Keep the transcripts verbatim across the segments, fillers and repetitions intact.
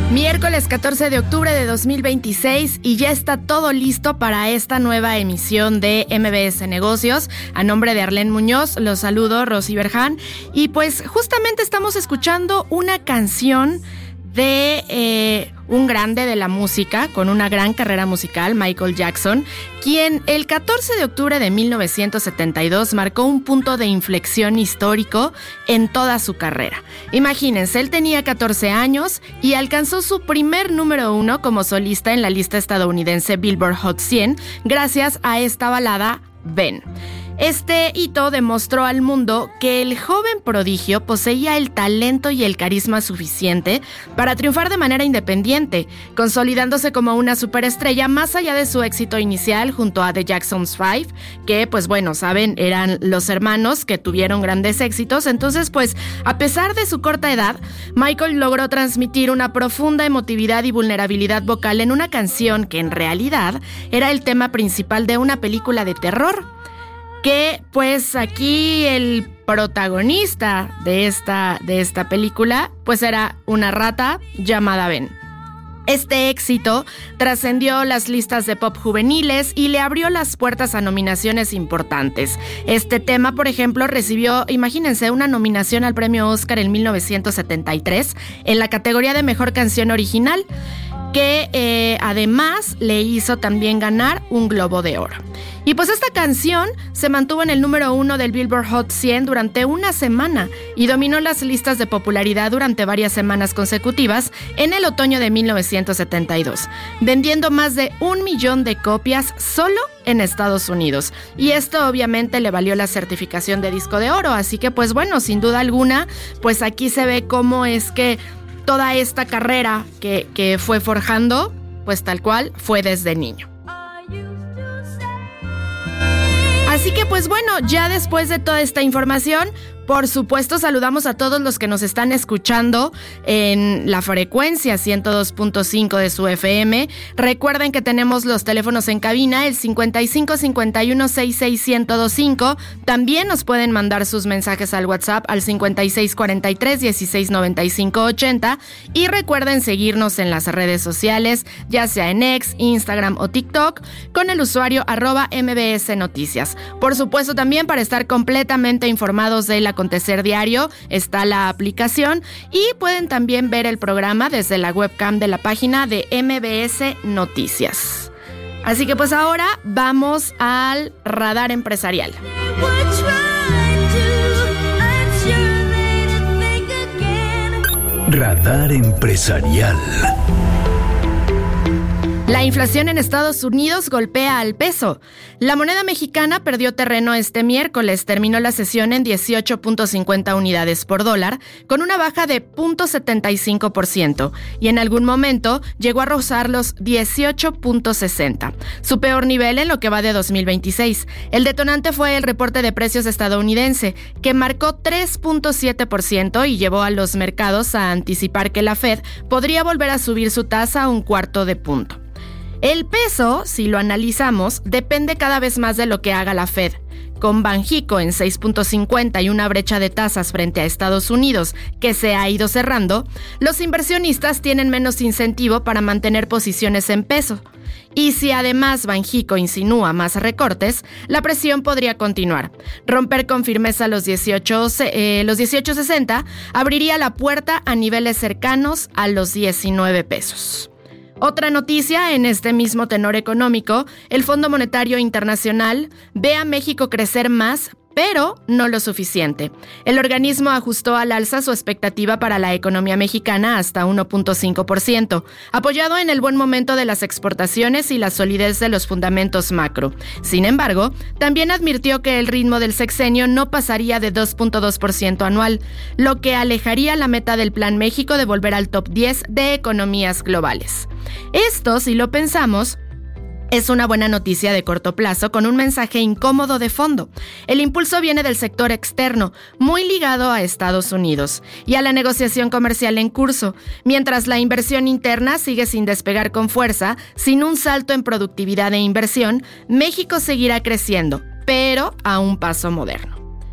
Miércoles catorce de octubre de dos mil veintiséis y ya está todo listo para esta nueva emisión de M B S Negocios. A nombre de Arlene Muñoz, los saludo, Rosy Berján. Y pues justamente estamos escuchando una canción de eh, un grande de la música, con una gran carrera musical, Michael Jackson, quien el catorce de octubre de mil novecientos setenta y dos marcó un punto de inflexión histórico en toda su carrera. Imagínense, él tenía catorce años y alcanzó su primer número uno como solista en la lista estadounidense Billboard Hot cien gracias a esta balada Ben. Este hito demostró al mundo que el joven prodigio poseía el talento y el carisma suficiente para triunfar de manera independiente, consolidándose como una superestrella más allá de su éxito inicial junto a The Jackson's Five, que pues bueno, saben, eran los hermanos que tuvieron grandes éxitos. Entonces pues, a pesar de su corta edad, Michael logró transmitir una profunda emotividad y vulnerabilidad vocal en una canción que en realidad era el tema principal de una película de terror. Que pues aquí el protagonista de esta, de esta película pues era una rata llamada Ben. Este éxito trascendió las listas de pop juveniles y le abrió las puertas a nominaciones importantes. Este tema, por ejemplo, recibió, imagínense, una nominación al premio Oscar en mil novecientos setenta y tres en la categoría de Mejor Canción Original, que eh, además le hizo también ganar un Globo de Oro. Y pues esta canción se mantuvo en el número uno del Billboard Hot cien durante una semana y dominó las listas de popularidad durante varias semanas consecutivas en el otoño de mil novecientos setenta y dos, vendiendo más de un millón de copias solo en Estados Unidos. Y esto obviamente le valió la certificación de disco de oro, así que pues bueno, sin duda alguna, pues aquí se ve cómo es que toda esta carrera que, que fue forjando, pues tal cual fue desde niño. Así que pues bueno, ya después de toda esta información, por supuesto saludamos a todos los que nos están escuchando en la frecuencia ciento dos punto cinco de su F M. Recuerden que tenemos los teléfonos en cabina, el cincuenta y cinco cincuenta y uno sesenta y seis ciento veinticinco. También nos pueden mandar sus mensajes al WhatsApp al cincuenta y seis cuarenta y tres dieciséis noventa y cinco ochenta. Y recuerden seguirnos en las redes sociales, ya sea en X, Instagram o TikTok, con el usuario arroba M B S Noticias. Por supuesto, también para estar completamente informados del acontecer diario está la aplicación y pueden también ver el programa desde la webcam de la página de M B S Noticias. Así que pues ahora vamos al radar empresarial. Radar empresarial. La inflación en Estados Unidos golpea al peso. La moneda mexicana perdió terreno este miércoles, terminó la sesión en dieciocho punto cincuenta unidades por dólar, con una baja de cero punto setenta y cinco por ciento, y en algún momento llegó a rozar los dieciocho punto sesenta, su peor nivel en lo que va de dos mil veintiséis. El detonante fue el reporte de precios estadounidense, que marcó tres punto siete por ciento y llevó a los mercados a anticipar que la Fed podría volver a subir su tasa a un cuarto de punto. El peso, si lo analizamos, depende cada vez más de lo que haga la Fed. Con Banxico en seis punto cincuenta y una brecha de tasas frente a Estados Unidos que se ha ido cerrando, los inversionistas tienen menos incentivo para mantener posiciones en peso. Y si además Banxico insinúa más recortes, la presión podría continuar. Romper con firmeza los dieciocho, eh, los dieciocho sesenta abriría la puerta a niveles cercanos a los diecinueve pesos. Otra noticia en este mismo tenor económico, el Fondo Monetario Internacional ve a México crecer más, pero no lo suficiente. El organismo ajustó al alza su expectativa para la economía mexicana hasta uno punto cinco por ciento, apoyado en el buen momento de las exportaciones y la solidez de los fundamentos macro. Sin embargo, también advirtió que el ritmo del sexenio no pasaría de dos punto dos por ciento anual, lo que alejaría la meta del Plan México de volver al top diez de economías globales. Esto, si lo pensamos, es una buena noticia de corto plazo con un mensaje incómodo de fondo. El impulso viene del sector externo, muy ligado a Estados Unidos, y a la negociación comercial en curso, mientras la inversión interna sigue sin despegar con fuerza. Sin un salto en productividad e inversión, México seguirá creciendo, pero a un paso moderno.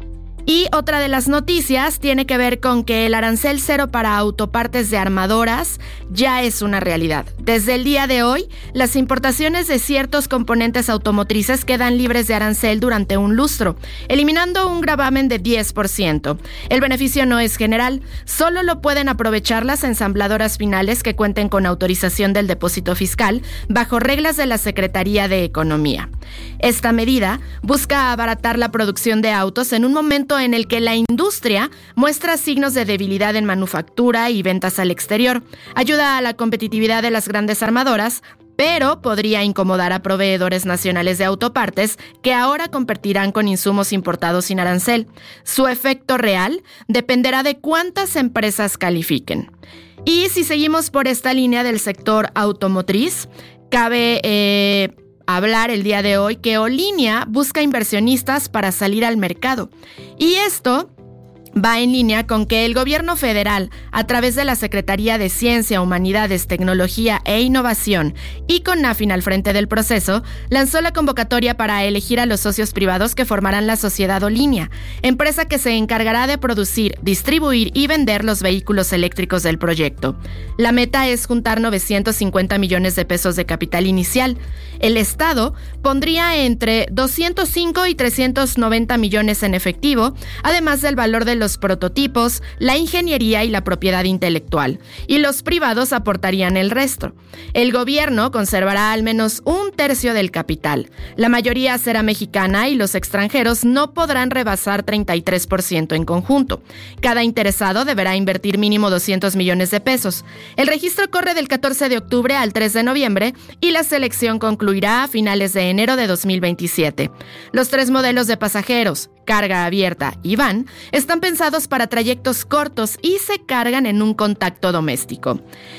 Y otra de las noticias tiene que ver con que el arancel cero para autopartes de armadoras ya es una realidad. Desde el día de hoy, las importaciones de ciertos componentes automotrices quedan libres de arancel durante un lustro, eliminando un gravamen de diez por ciento. El beneficio no es general, solo lo pueden aprovechar las ensambladoras finales que cuenten con autorización del depósito fiscal bajo reglas de la Secretaría de Economía. Esta medida busca abaratar la producción de autos en un momento en el que la industria muestra signos de debilidad en manufactura y ventas al exterior. Ayuda a la competitividad de las grandes armadoras, pero podría incomodar a proveedores nacionales de autopartes que ahora competirán con insumos importados sin arancel. Su efecto real dependerá de cuántas empresas califiquen. Y si seguimos por esta línea del sector automotriz, cabe eh, hablar el día de hoy que Olinea busca inversionistas para salir al mercado. Y esto va en línea con que el gobierno federal, a través de la Secretaría de Ciencia, Humanidades, Tecnología e Innovación y con NAFIN al frente del proceso, lanzó la convocatoria para elegir a los socios privados que formarán la sociedad Olinea, empresa que se encargará de producir, distribuir y vender los vehículos eléctricos del proyecto. La meta es juntar novecientos cincuenta millones de pesos de capital inicial. El Estado pondría entre doscientos cinco y trescientos noventa millones en efectivo, además del valor de los los prototipos, la ingeniería y la propiedad intelectual, y los privados aportarían el resto. El gobierno conservará al menos un tercio del capital. La mayoría será mexicana y los extranjeros no podrán rebasar treinta y tres por ciento en conjunto. Cada interesado deberá invertir mínimo doscientos millones de pesos. El registro corre del catorce de octubre al tres de noviembre y la selección concluirá a finales de enero de dos mil veintisiete. Los tres modelos de pasajeros, carga abierta y van, están pensados para trayectos cortos y se cargan en un contacto doméstico.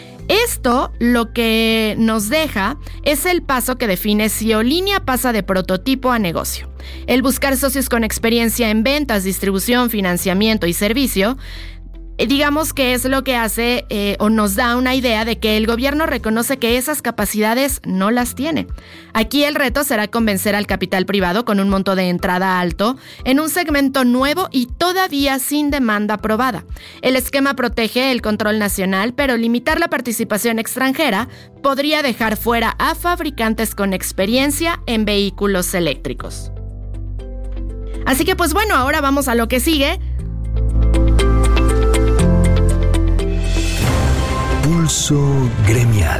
Esto lo que nos deja es el paso que define si Olinea pasa de prototipo a negocio. El buscar socios con experiencia en ventas, distribución, financiamiento y servicio, digamos que es lo que hace eh, o nos da una idea de que el gobierno reconoce que esas capacidades no las tiene. Aquí el reto será convencer al capital privado con un monto de entrada alto en un segmento nuevo y todavía sin demanda aprobada. El esquema protege el control nacional, pero limitar la participación extranjera podría dejar fuera a fabricantes con experiencia en vehículos eléctricos. Así que pues bueno, ahora vamos a lo que sigue. Pulso gremial.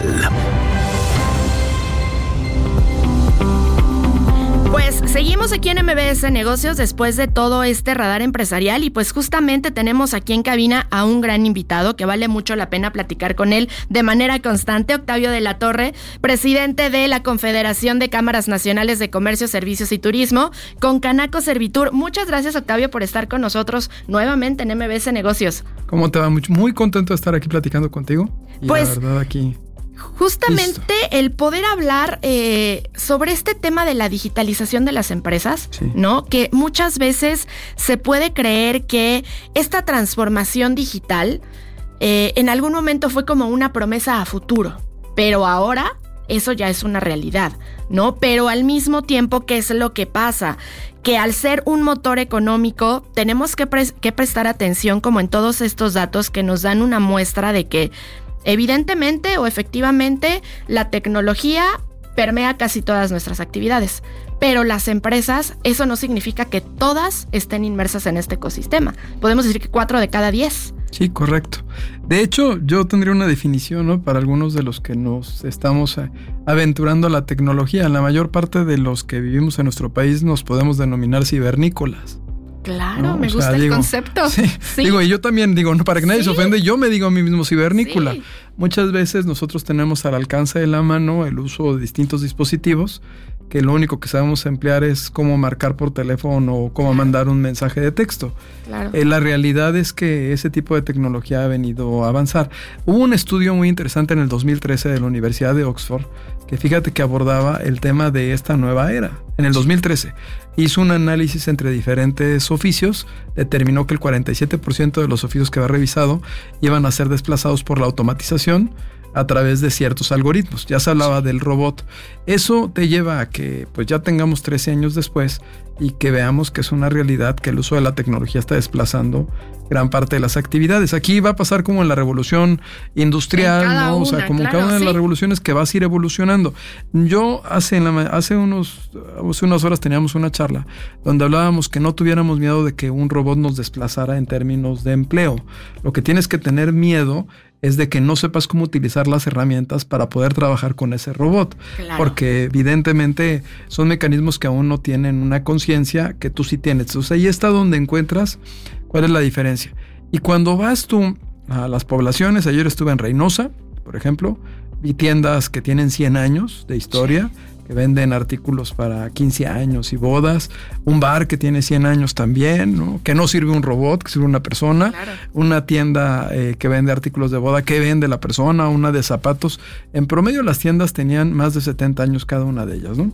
Pues seguimos aquí en M B S Negocios después de todo este radar empresarial y pues justamente tenemos aquí en cabina a un gran invitado que vale mucho la pena platicar con él de manera constante, Octavio de la Torre, presidente de la Confederación de Cámaras Nacionales de Comercio, Servicios y Turismo, con Canaco Servitur. Muchas gracias, Octavio, por estar con nosotros nuevamente en M B S Negocios. ¿Cómo te va? Muy, muy contento de estar aquí platicando contigo. Y pues, la verdad aquí... Justamente listo. El poder hablar eh, sobre este tema de la digitalización de las empresas, sí. ¿no? Que muchas veces se puede creer que esta transformación digital eh, en algún momento fue como una promesa a futuro, pero ahora eso ya es una realidad, ¿no? Pero al mismo tiempo, ¿qué es lo que pasa? Que al ser un motor económico tenemos que, pre- que prestar atención como en todos estos datos que nos dan una muestra de que evidentemente o efectivamente la tecnología permea casi todas nuestras actividades, pero las empresas, eso no significa que todas estén inmersas en este ecosistema. Podemos decir que cuatro de cada diez. Sí, correcto. De hecho, yo tendría una definición, ¿no? Para algunos de los que nos estamos aventurando a la tecnología. La mayor parte de los que vivimos en nuestro país nos podemos denominar cibernícolas. Claro, ¿no? me O gusta sea, el digo, concepto. Sí, sí. Digo, y yo también digo, no, para que nadie sí. se ofende, yo me digo a mí mismo cibernícola. Sí. Muchas veces nosotros tenemos al alcance de la mano el uso de distintos dispositivos que lo único que sabemos emplear es cómo marcar por teléfono o cómo mandar un mensaje de texto. Claro. Eh, la realidad es que ese tipo de tecnología ha venido a avanzar. Hubo un estudio muy interesante en el dos mil trece de la Universidad de Oxford que fíjate que abordaba el tema de esta nueva era. En el dos mil trece hizo un análisis entre diferentes oficios, determinó que el cuarenta y siete por ciento de los oficios que había revisado iban a ser desplazados por la automatización, a través de ciertos algoritmos. Ya se hablaba del robot. Eso te lleva a que pues ya tengamos trece años después y que veamos que es una realidad, que el uso de la tecnología está desplazando gran parte de las actividades. Aquí va a pasar como en la revolución industrial, ¿no? Una, o sea, como claro, cada una de sí. las revoluciones que vas a ir evolucionando. Yo hace, en la, hace, unos, hace unas horas teníamos una charla donde hablábamos que no tuviéramos miedo de que un robot nos desplazara en términos de empleo. Lo que tienes que tener miedo es de que no sepas cómo utilizar las herramientas para poder trabajar con ese robot. Claro. Porque evidentemente son mecanismos que aún no tienen una conciencia que tú sí tienes. O sea, ahí está donde encuentras cuál es la diferencia. Y cuando vas tú a las poblaciones, ayer estuve en Reynosa, por ejemplo, vi tiendas que tienen cien años de historia, sí, que venden artículos para quince años y bodas, un bar que tiene cien años también, ¿no? Que no sirve un robot, que sirve una persona, claro. Una tienda eh, que vende artículos de boda, que vende la persona, una de zapatos. En promedio las tiendas tenían más de setenta años cada una de ellas, ¿no?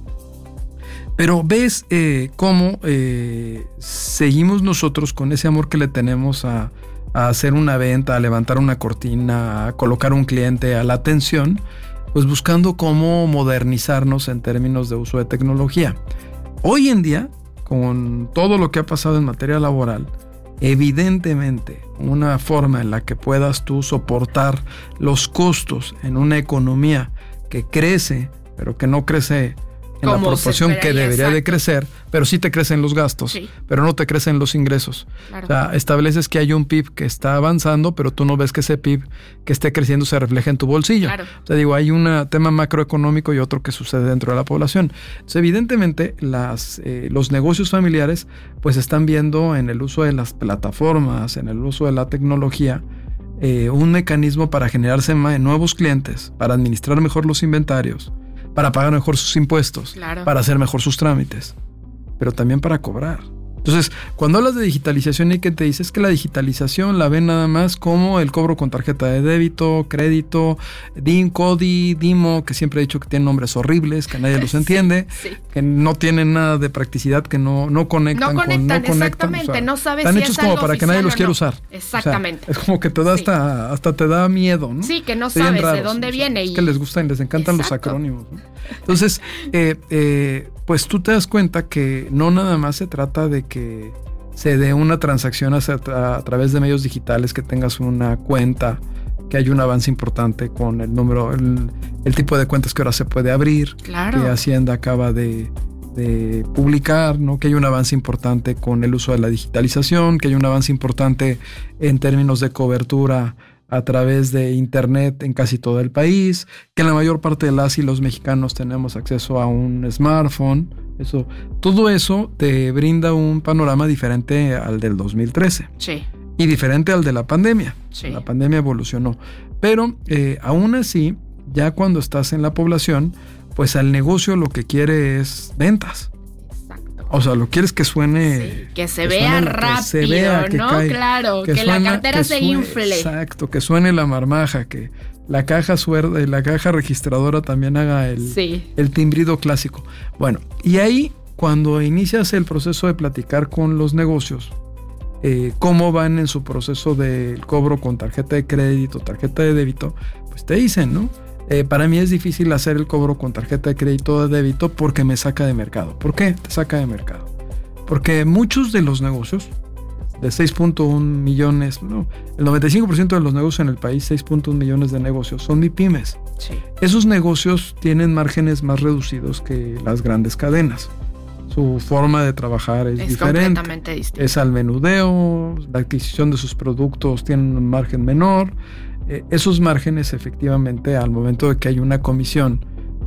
Pero ves eh, cómo eh, seguimos nosotros con ese amor que le tenemos a, a hacer una venta, a levantar una cortina, a colocar un cliente, a la atención, pues buscando cómo modernizarnos en términos de uso de tecnología. Hoy en día, con todo lo que ha pasado en materia laboral, evidentemente una forma en la que puedas tú soportar los costos en una economía que crece, pero que no crece en la proporción que debería exacto. de crecer, pero sí te crecen los gastos, sí. pero no te crecen los ingresos. Claro. O sea, estableces que hay un P I B que está avanzando, pero tú no ves que ese P I B que esté creciendo se refleja en tu bolsillo. Claro. O sea, digo, hay un tema macroeconómico y otro que sucede dentro de la población. Entonces, evidentemente, las, eh, los negocios familiares pues están viendo en el uso de las plataformas, en el uso de la tecnología, eh, un mecanismo para generarse nuevos clientes, para administrar mejor los inventarios, para pagar mejor sus impuestos, claro. para hacer mejor sus trámites, pero también para cobrar. Entonces, cuando hablas de digitalización y que te dices que la digitalización la ven nada más como el cobro con tarjeta de débito, crédito, D I M, CODI, DIMO, que siempre he dicho que tienen nombres horribles, que nadie los entiende, sí, sí. que no tienen nada de practicidad, que no, no conectan. No conectan, con, no conectan exactamente, o sea, no sabes están si hechos es como algo para que nadie los no. quiera usar. Exactamente. O sea, es como que te da hasta, sí. hasta te da miedo, ¿no? Sí, que no Serían sabes raros, de dónde o sea, viene. Es y... que les gustan, les encantan Exacto. los acrónimos, ¿no? Entonces, eh, eh, pues tú te das cuenta que no nada más se trata de que se dé una transacción a, a, a través de medios digitales, que tengas una cuenta, que hay un avance importante con el número, el, el tipo de cuentas que ahora se puede abrir, claro. que Hacienda acaba de, de publicar, ¿no? Que hay un avance importante con el uso de la digitalización, que hay un avance importante en términos de cobertura a través de internet en casi todo el país, que la mayor parte de las y los mexicanos tenemos acceso a un smartphone. Eso, todo eso te brinda un panorama diferente al del dos mil trece. Sí. Y diferente al de la pandemia. Sí. La pandemia evolucionó. Pero eh, aún así, ya cuando estás en la población, pues al negocio lo que quiere es ventas. Exacto. O sea, lo quieres que suene... Sí, que se que vea suene, rápido, que se vea, que ¿no? Cae, claro, que, que suena, la cartera que se suene, infle. Exacto, que suene la marmaja, que la caja suerte, la caja registradora también haga el, sí. el timbrido clásico. Bueno, y ahí cuando inicias el proceso de platicar con los negocios, eh, cómo van en su proceso de cobro con tarjeta de crédito, tarjeta de débito, pues te dicen, ¿no? Eh, para mí es difícil hacer el cobro con tarjeta de crédito o de débito porque me saca de mercado. ¿Por qué te saca de mercado? Porque muchos de los negocios, de seis punto uno millones, no, el noventa y cinco por ciento de los negocios en el país, seis punto uno millones de negocios, son MIPYMES. Sí. Esos negocios tienen márgenes más reducidos que las grandes cadenas. Su forma de trabajar es, es diferente. Completamente distinta. Es al menudeo, la adquisición de sus productos tiene un margen menor. Eh, esos márgenes, efectivamente, al momento de que hay una comisión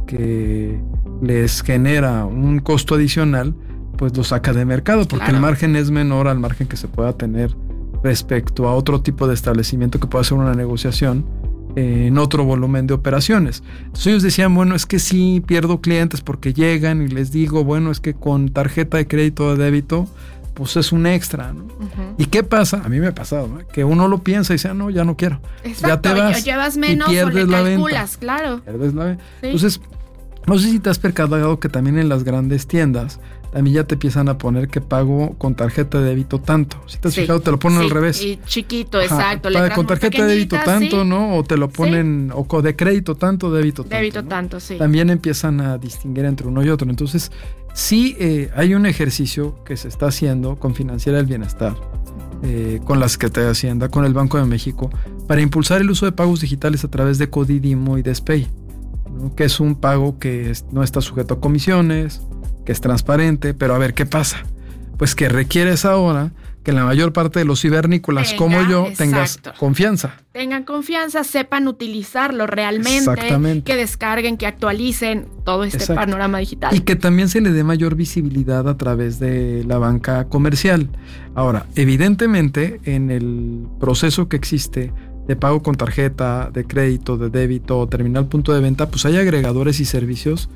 que les genera un costo adicional, pues lo saca de mercado, porque claro. el margen es menor al margen que se pueda tener respecto a otro tipo de establecimiento que pueda hacer una negociación eh, en otro volumen de operaciones. Entonces ellos decían, bueno, es que sí pierdo clientes porque llegan y les digo, bueno, es que con tarjeta de crédito o de débito, pues es un extra, ¿no? Uh-huh. ¿Y qué pasa? A mí me ha pasado, ¿no? Que uno lo piensa y dice, ah, no, ya no quiero. Exacto, ya te vas llevas menos y pierdes o le la calculas, venta. Claro. Pierdes la venta. Sí. Entonces, no sé si te has percatado que también en las grandes tiendas también ya te empiezan a poner que pago con tarjeta de débito tanto. Si te has sí, fijado, te lo ponen sí, al revés. Y chiquito, Ajá, exacto. Con tarjeta de débito tanto, sí. ¿no? O te lo ponen, sí. o de crédito tanto, débito tanto. Débito ¿no? tanto, sí. También empiezan a distinguir entre uno y otro. Entonces, sí eh, hay un ejercicio que se está haciendo con Financiera del Bienestar, eh, con la Secretaría de Hacienda, con el Banco de México, para impulsar el uso de pagos digitales a través de Codidimo y de SPEI, ¿no? Que es un pago que es, no está sujeto a comisiones, que es transparente, pero a ver, ¿qué pasa? Pues que requieres ahora que la mayor parte de los cibernícolas Tenga, como yo exacto. tengas confianza. Tengan confianza, sepan utilizarlo realmente, que descarguen, que actualicen todo este exacto. panorama digital. Y que también se le dé mayor visibilidad a través de la banca comercial. Ahora, evidentemente, en el proceso que existe de pago con tarjeta, de crédito, de débito, terminal punto de venta, pues hay agregadores y servicios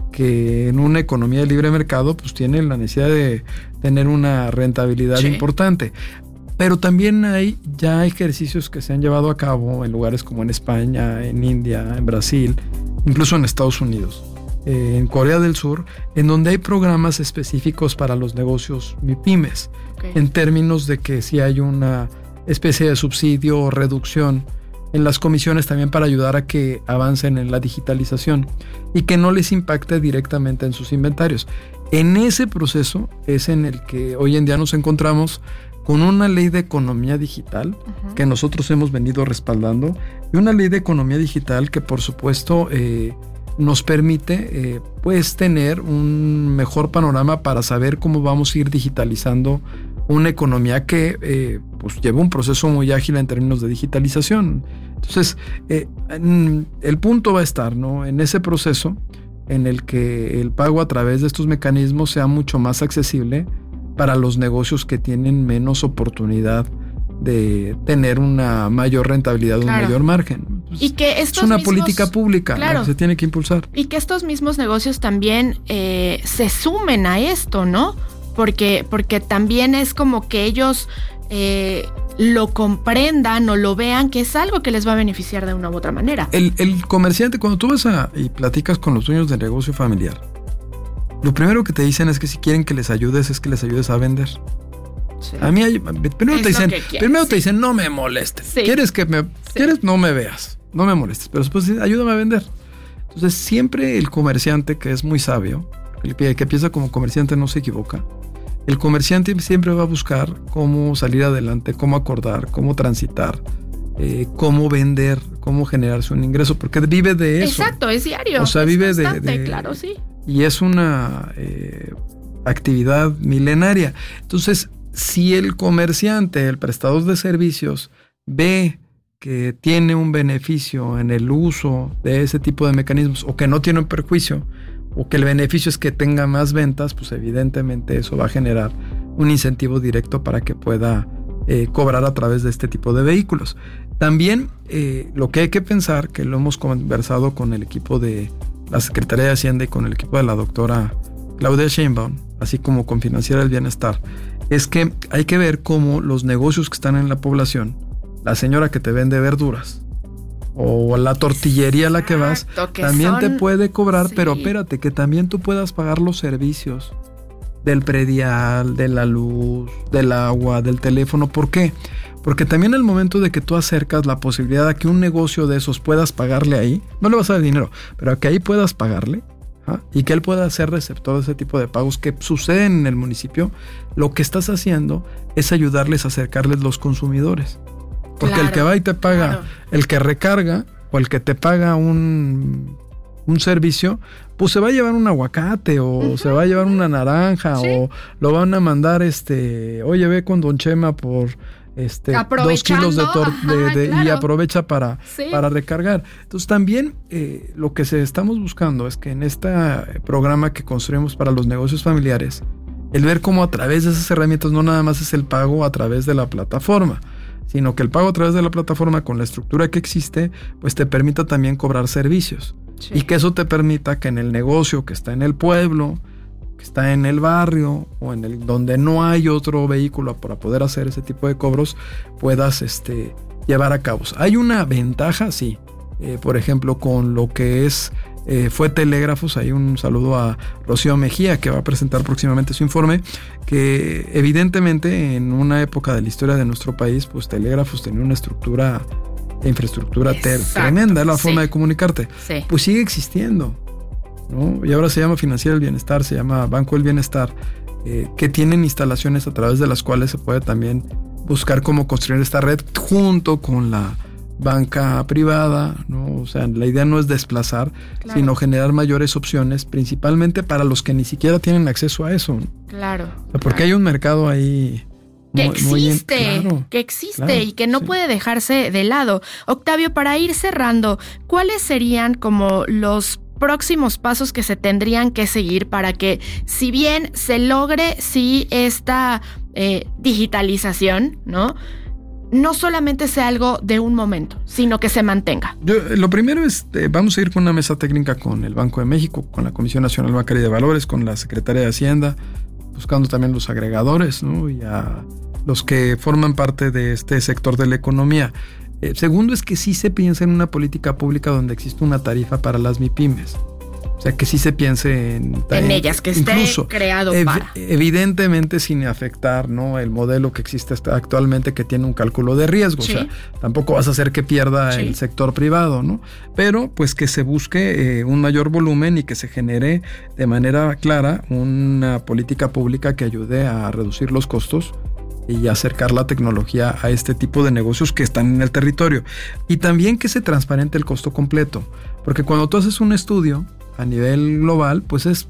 que en una economía de libre mercado pues tienen la necesidad de tener una rentabilidad sí. importante. Pero también hay ya ejercicios que se han llevado a cabo en lugares como en España, en India, en Brasil, incluso en Estados Unidos, eh, en Corea del Sur, en donde hay programas específicos para los negocios MIPYMES, okay. en términos de que si hay una especie de subsidio o reducción en las comisiones también para ayudar a que avancen en la digitalización y que no les impacte directamente en sus inventarios. En ese proceso es en el que hoy en día nos encontramos con una ley de economía digital uh-huh. que nosotros hemos venido respaldando y una ley de economía digital que por supuesto eh, nos permite eh, pues tener un mejor panorama para saber cómo vamos a ir digitalizando una economía que eh, pues lleva un proceso muy ágil en términos de digitalización. Entonces, eh, el punto va a estar, ¿no?, en ese proceso en el que el pago a través de estos mecanismos sea mucho más accesible para los negocios que tienen menos oportunidad de tener una mayor rentabilidad, claro. un mayor margen. Pues y que estos es una mismos, política pública, claro, que se tiene que impulsar. Y que estos mismos negocios también eh, se sumen a esto, ¿no? Porque, porque también es como que ellos eh, lo comprendan o lo vean que es algo que les va a beneficiar de una u otra manera. El, el comerciante, cuando tú vas a, y platicas con los dueños del negocio familiar, lo primero que te dicen es que si quieren que les ayudes, es que les ayudes a vender. Sí. A mí hay, primero, te dicen, quieres, primero sí. te dicen, no me molestes. Sí. ¿Quieres que me, sí. quieres no me veas? No me molestes. Pero después ayúdame a vender. Entonces siempre el comerciante, que es muy sabio, el que piensa como comerciante no se equivoca. El comerciante siempre va a buscar cómo salir adelante, cómo acordar, cómo transitar, eh, cómo vender, cómo generarse un ingreso, porque vive de eso. Exacto, es diario. O sea, es vive constante, de, de... Claro, sí. Y es una eh, actividad milenaria. Entonces, si el comerciante, el prestador de servicios, ve que tiene un beneficio en el uso de ese tipo de mecanismos o que no tiene un perjuicio, o que el beneficio es que tenga más ventas, pues evidentemente eso va a generar un incentivo directo para que pueda eh, cobrar a través de este tipo de vehículos. También eh, lo que hay que pensar, que lo hemos conversado con el equipo de la Secretaría de Hacienda y con el equipo de la doctora Claudia Sheinbaum, así como con Financiera del Bienestar, es que hay que ver cómo los negocios que están en la población, la señora que te vende verduras, o la tortillería a la que vas, Exacto, que también son... te puede cobrar, sí. pero espérate, que también tú puedas pagar los servicios del predial, de la luz, del agua, del teléfono. ¿Por qué? Porque también al momento de que tú acercas la posibilidad de que un negocio de esos puedas pagarle ahí, no le vas a dar dinero, pero que ahí puedas pagarle, ¿ah? Y que él pueda ser receptor de ese tipo de pagos que suceden en el municipio, lo que estás haciendo es ayudarles a acercarles los consumidores. Porque claro, el que va y te paga, claro. el que recarga o el que te paga un, un servicio, pues se va a llevar un aguacate o uh-huh. se va a llevar una naranja sí. o lo van a mandar, este, oye, ve con Don Chema por este dos kilos de torta claro. y aprovecha para, sí. para recargar. Entonces también eh, lo que se estamos buscando es que en este programa que construimos para los negocios familiares, el ver cómo a través de esas herramientas no nada más es el pago a través de la plataforma, sino que el pago a través de la plataforma con la estructura que existe, pues te permita también cobrar servicios. Sí. Y que eso te permita que en el negocio que está en el pueblo, que está en el barrio o en el donde no hay otro vehículo para poder hacer ese tipo de cobros, puedas este, llevar a cabo. Hay una ventaja, sí, eh, por ejemplo, con lo que es eh, fue Telégrafos. Ahí un saludo a Rocío Mejía, que va a presentar próximamente su informe, que evidentemente en una época de la historia de nuestro país, pues Telégrafos tenía una estructura de infraestructura ter- tremenda, es la forma sí. de comunicarte. Sí. Pues sigue existiendo, ¿no? Y ahora se llama Financiera del Bienestar, se llama Banco del Bienestar, eh, que tienen instalaciones a través de las cuales se puede también buscar cómo construir esta red junto con la banca privada, ¿no? O sea, la idea no es desplazar, claro. sino generar mayores opciones, principalmente para los que ni siquiera tienen acceso a eso, ¿no? Claro. O sea, porque claro. hay un mercado ahí que muy, existe, muy, claro, que existe claro, y que no sí. puede dejarse de lado. Octavio, para ir cerrando, ¿cuáles serían como los próximos pasos que se tendrían que seguir para que, si bien se logre sí esta eh, digitalización, ¿no? no solamente sea algo de un momento, sino que se mantenga? Yo, lo primero es, eh, vamos a ir con una mesa técnica con el Banco de México, con la Comisión Nacional Bancaria y de Valores, con la Secretaría de Hacienda, buscando también los agregadores, ¿no? Y a los que forman parte de este sector de la economía. Eh, segundo es que sí se piensa en una política pública donde existe una tarifa para las MIPYMES. O sea, que sí se piense en... En ellas, que esté incluso, creado ev- para... Evidentemente sin afectar, ¿no?, el modelo que existe actualmente, que tiene un cálculo de riesgo. Sí. O sea, tampoco vas a hacer que pierda sí. el sector privado, ¿no? Pero pues que se busque eh, un mayor volumen y que se genere de manera clara una política pública que ayude a reducir los costos y acercar la tecnología a este tipo de negocios que están en el territorio. Y también que se transparente el costo completo. Porque cuando tú haces un estudio a nivel global, pues es,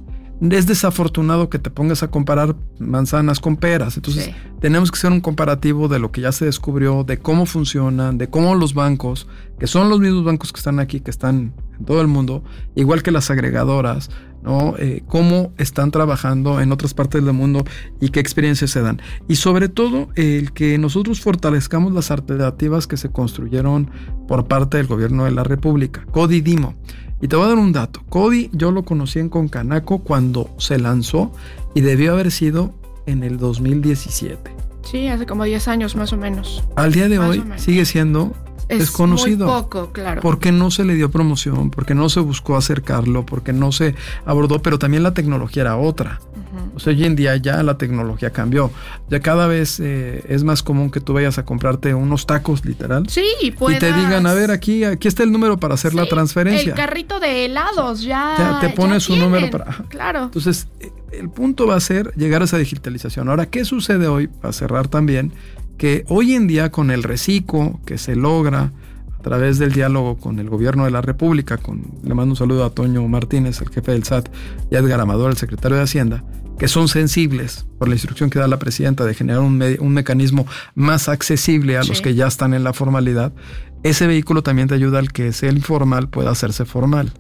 es desafortunado que te pongas a comparar manzanas con peras. Entonces sí. tenemos que hacer un comparativo de lo que ya se descubrió, de cómo funcionan, de cómo los bancos, que son los mismos bancos que están aquí, que están en todo el mundo, igual que las agregadoras, ¿no? Eh, cómo están trabajando en otras partes del mundo y qué experiencias se dan. Y sobre todo, el que nosotros fortalezcamos las alternativas que se construyeron por parte del gobierno de la República. CODI DIMO. Y te voy a dar un dato. CODI yo lo conocí en Concanaco cuando se lanzó y debió haber sido en el dos mil diecisiete. Sí, hace como diez años más o menos. Al día de hoy sigue siendo es desconocido. Muy poco, claro. Porque no se le dio promoción, porque no se buscó acercarlo, porque no se abordó, pero también la tecnología era otra. Uh-huh. O sea, hoy en día ya la tecnología cambió. Ya cada vez eh, es más común que tú vayas a comprarte unos tacos, literal. Sí, puedas... y te digan, a ver, aquí, aquí está el número para hacer sí, la transferencia. El carrito de helados, ya. Ya te pones ya un tienen, número para. Claro. Entonces, el punto va a ser llegar a esa digitalización. Ahora, ¿qué sucede hoy? Para cerrar también, que hoy en día con el reciclo que se logra a través del diálogo con el gobierno de la República, con, le mando un saludo a Toño Martínez, el jefe del S A T, y a Edgar Amador, el secretario de Hacienda, que son sensibles por la instrucción que da la presidenta de generar un, me- un mecanismo más accesible a sí. los que ya están en la formalidad. Ese vehículo también te ayuda al que sea informal pueda hacerse formal.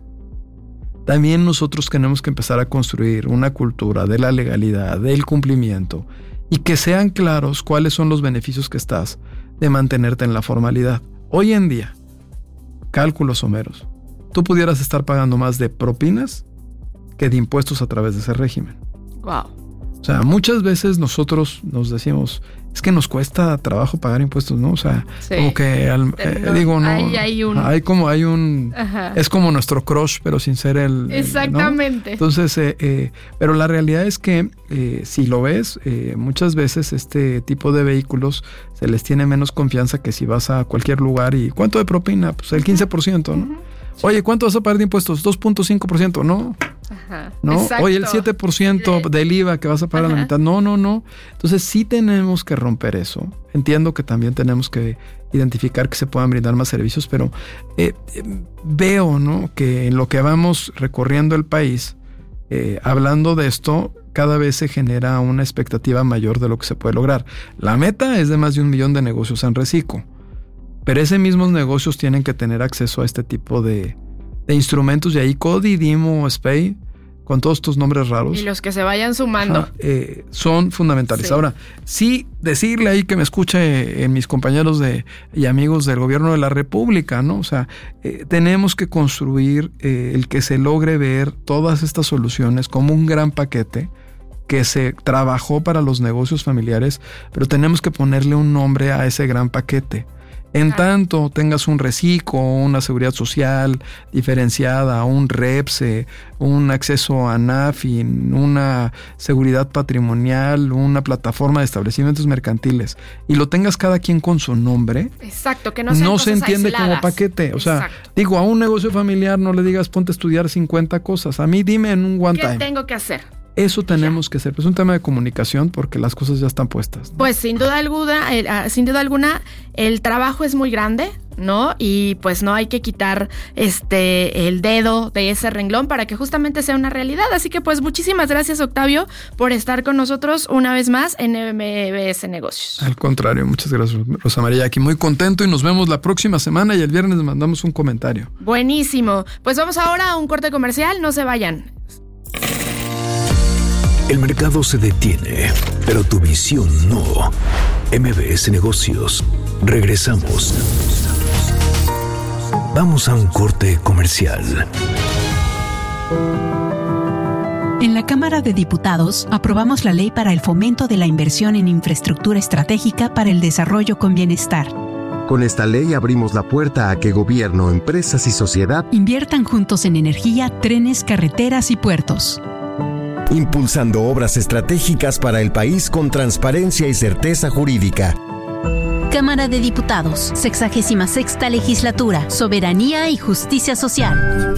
También nosotros tenemos que empezar a construir una cultura de la legalidad, del cumplimiento, y que sean claros cuáles son los beneficios que estás de mantenerte en la formalidad. Hoy en día, cálculos someros, tú pudieras estar pagando más de propinas que de impuestos a través de ese régimen. Wow. O sea, muchas veces nosotros nos decimos, es que nos cuesta trabajo pagar impuestos, ¿no? O sea, sí. como que, al, eh, no, digo, no, hay, hay, un... hay como, hay un, Ajá. es como nuestro crush, pero sin ser el... Exactamente. ¿no? Entonces, eh, eh, pero la realidad es que, eh, si lo ves, eh, muchas veces este tipo de vehículos se les tiene menos confianza que si vas a cualquier lugar y, ¿cuánto de propina? Pues el quince por ciento, ¿no? Uh-huh. Sí. Oye, ¿cuánto vas a pagar de impuestos? dos punto cinco por ciento, ¿no? Ajá, ¿no? exacto. Oye, el siete por ciento del I V A que vas a pagar Ajá. a la mitad. No, no, no. Entonces sí tenemos que romper eso. Entiendo que también tenemos que identificar que se puedan brindar más servicios, pero eh, eh, veo, ¿no?, que en lo que vamos recorriendo el país, eh, hablando de esto, cada vez se genera una expectativa mayor de lo que se puede lograr. La meta es de más de un millón de negocios en reciclo, pero esos mismos negocios tienen que tener acceso a este tipo de de instrumentos, y ahí CODI, DIMO, SPEI, con todos estos nombres raros. Y los que se vayan sumando. Ajá, eh, son fundamentales. Sí. Ahora, sí decirle ahí que me escuche en mis compañeros de, y amigos del gobierno de la República, ¿no? O sea, eh, tenemos que construir eh, el que se logre ver todas estas soluciones como un gran paquete que se trabajó para los negocios familiares, pero tenemos que ponerle un nombre a ese gran paquete. En Ah. tanto tengas un reciclo, una seguridad social diferenciada, un REPSE, un acceso a NAFIN, una seguridad patrimonial, una plataforma de establecimientos mercantiles, y lo tengas cada quien con su nombre, Exacto, que no sean no cosas se entiende aisladas. como paquete. O sea, Exacto. digo, a un negocio familiar no le digas ponte a estudiar cincuenta cosas. A mí dime en un one ¿Qué time. tengo que hacer? Eso tenemos que hacer. Es un tema de comunicación porque las cosas ya están puestas, ¿no? Pues sin duda alguna, el, ah, sin duda alguna, el trabajo es muy grande, ¿no? Y pues no hay que quitar este el dedo de ese renglón para que justamente sea una realidad. Así que pues muchísimas gracias, Octavio, por estar con nosotros una vez más en M B S Negocios. Al contrario, muchas gracias, Rosa María. Aquí muy contento y nos vemos la próxima semana y el viernes les mandamos un comentario. Buenísimo. Pues vamos ahora a un corte comercial, no se vayan. El mercado se detiene, pero tu visión no. M B S Negocios. Regresamos. Vamos a un corte comercial. En la Cámara de Diputados aprobamos la ley para el fomento de la inversión en infraestructura estratégica para el desarrollo con bienestar. Con esta ley abrimos la puerta a que gobierno, empresas y sociedad Inviertan juntos en energía, trenes, carreteras y puertos. impulsando obras estratégicas para el país con transparencia y certeza jurídica. Cámara de Diputados, sexagésima sexta Legislatura, Soberanía y Justicia Social.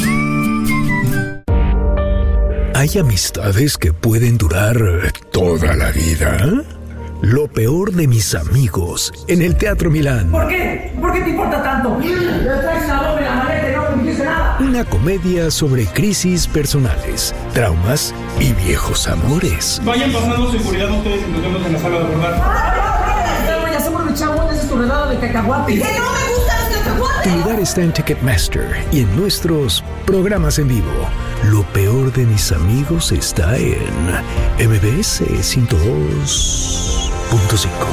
¿Hay amistades que pueden durar toda la vida? Lo peor de mis amigos en el Teatro Milán. ¿Por qué? ¿Por qué te importa tanto? Traes una doble la maleta y no me dice nada. Una comedia sobre crisis personales, traumas y viejos amores. Vayan pasando seguridad ustedes y nos vemos en la sala de abordar. Ya somos de chabón, esa es tu redada de cacahuate. ¡Que no me gustan los cacahuates! Tu lugar está en Ticketmaster y en nuestros programas en vivo. Lo peor de mis amigos está en M B S ciento dos punto cinco.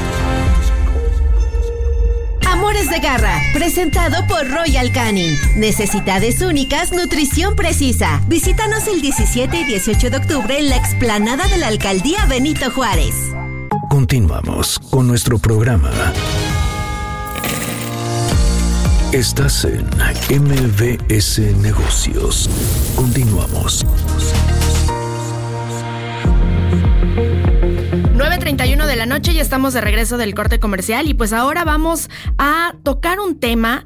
Amores de Garra, presentado por Royal Canin. Necesidades únicas, nutrición precisa. Visítanos el diecisiete y dieciocho de octubre en la explanada de la Alcaldía Benito Juárez. Continuamos con nuestro programa. Estás en M B S Negocios. Continuamos. nueve treinta y uno de la noche y estamos de regreso del corte comercial y pues ahora vamos a tocar un tema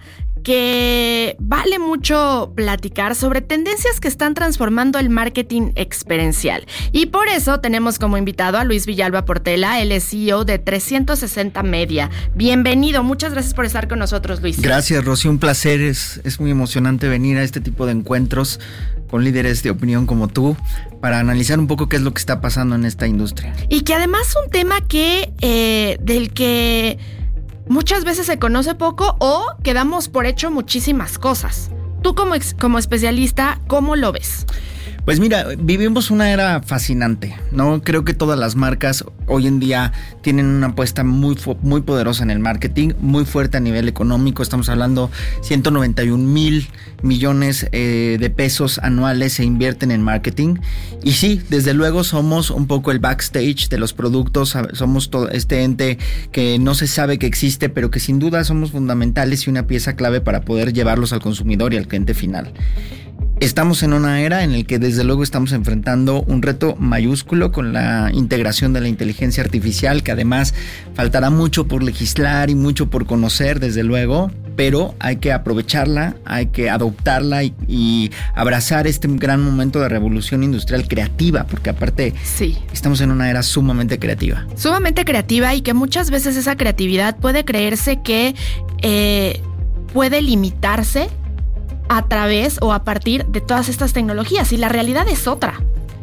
que vale mucho platicar sobre tendencias que están transformando el marketing experiencial. Y por eso tenemos como invitado a Luis Villalba Portela, él es C E O de trescientos sesenta Media. Bienvenido, muchas gracias por estar con nosotros, Luis. Gracias, Rosy, un placer, es, es muy emocionante venir a este tipo de encuentros con líderes de opinión como tú para analizar un poco qué es lo que está pasando en esta industria. Y que además es un tema que eh, del que muchas veces se conoce poco o quedamos por hecho muchísimas cosas. Tú como, ex, como especialista, ¿cómo lo ves? Pues mira, vivimos una era fascinante, ¿no? Creo que todas las marcas hoy en día tienen una apuesta muy, muy poderosa en el marketing, muy fuerte a nivel económico. Estamos hablando ciento noventa y un mil millones eh, de pesos anuales se invierten en marketing. Y sí, desde luego somos un poco el backstage de los productos, somos todo este ente que no se sabe que existe, pero que sin duda somos fundamentales y una pieza clave para poder llevarlos al consumidor y al cliente final. Estamos en una era en la que desde luego estamos enfrentando un reto mayúsculo con la integración de la inteligencia artificial, que además faltará mucho por legislar y mucho por conocer, desde luego, pero hay que aprovecharla, hay que adoptarla y, y abrazar este gran momento de revolución industrial creativa, porque aparte sí, estamos en una era sumamente creativa. Sumamente creativa y que muchas veces esa creatividad puede creerse que eh, puede limitarse a través o a partir de todas estas tecnologías, y la realidad es otra.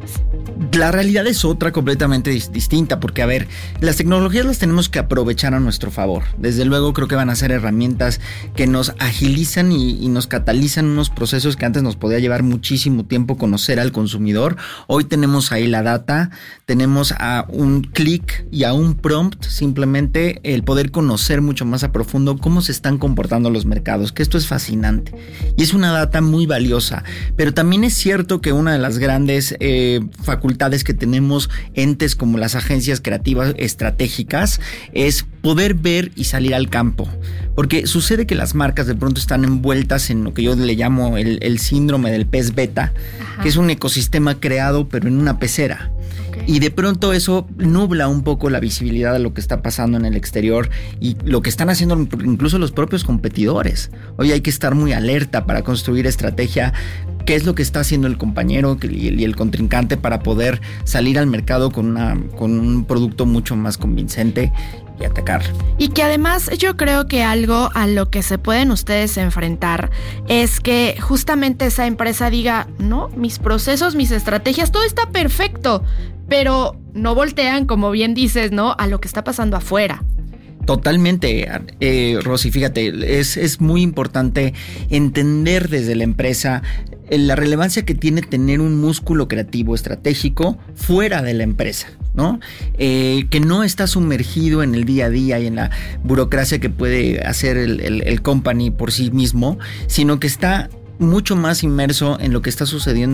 La realidad es otra completamente dis- distinta, porque a ver, las tecnologías las tenemos que aprovechar a nuestro favor. Desde luego creo que van a ser herramientas que nos agilizan y, y nos catalizan unos procesos que antes nos podía llevar muchísimo tiempo conocer al consumidor. Hoy tenemos ahí la data, tenemos a un clic y a un prompt simplemente el poder conocer mucho más a profundo cómo se están comportando los mercados, que esto es fascinante y es una data muy valiosa. Pero también es cierto que una de las grandes eh, facultades facultades que tenemos entes como las agencias creativas estratégicas es poder ver y salir al campo. Porque sucede que las marcas de pronto están envueltas en lo que yo le llamo el, el síndrome del pez beta, Ajá. que es un ecosistema creado pero en una pecera. Okay. Y de pronto eso nubla un poco la visibilidad de lo que está pasando en el exterior y lo que están haciendo incluso los propios competidores. Hoy hay que estar muy alerta para construir estrategia. ¿Qué es lo que está haciendo el compañero y el, y el contrincante para poder salir al mercado con, una, con un producto mucho más convincente y atacar? Y que además yo creo que algo a lo que se pueden ustedes enfrentar es que justamente esa empresa diga, no, mis procesos, mis estrategias, todo está perfecto, pero no voltean, como bien dices, ¿no?, a lo que está pasando afuera. Totalmente, eh, Rosy, fíjate, es, es muy importante entender desde la empresa la relevancia que tiene tener un músculo creativo estratégico fuera de la empresa, ¿no? Eh, que no está sumergido en el día a día y en la burocracia que puede hacer el, el, el company por sí mismo, sino que está mucho más inmerso en lo que está sucediendo